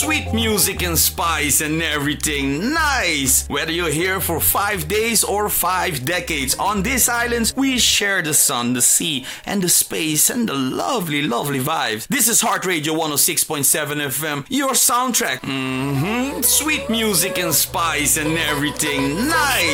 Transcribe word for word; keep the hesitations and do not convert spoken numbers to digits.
sweet music and spice and everything nice. Whether you're here for five days or five decades, on these islands we share the sun, the sea, and the space and the lovely, lovely vibes. This is Heart Radio one oh six point seven F M, your soundtrack. Mm-hmm. Sweet music and spice and everything nice.